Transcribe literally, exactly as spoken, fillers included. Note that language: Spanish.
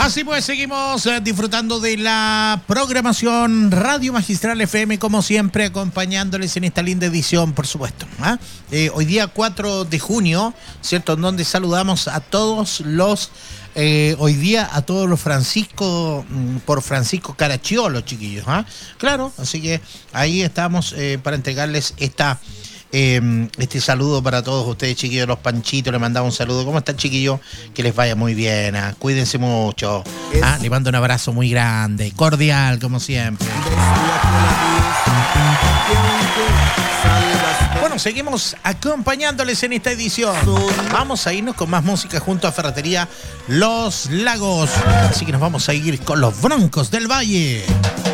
Así pues, seguimos eh, disfrutando de la programación Radio Magistral F M, como siempre, acompañándoles en esta linda edición, por supuesto. ¿ah? Eh, hoy día cuatro de junio, ¿cierto? En donde saludamos a todos los, eh, hoy día a todos los Francisco, por Francisco Caracciolo, chiquillos. ¿ah? Claro, así que ahí estamos eh, para entregarles esta... Eh, este saludo para todos ustedes, chiquillos, los Panchitos, le mandamos un saludo. ¿Cómo están, chiquillos? Que les vaya muy bien, ¿ah? Cuídense mucho. ¿ah? Le mando un abrazo muy grande, cordial, como siempre. Bueno, seguimos acompañándoles en esta edición. Vamos a irnos con más música junto a Ferretería Los Lagos. Así que nos vamos a ir con los Broncos del Valle.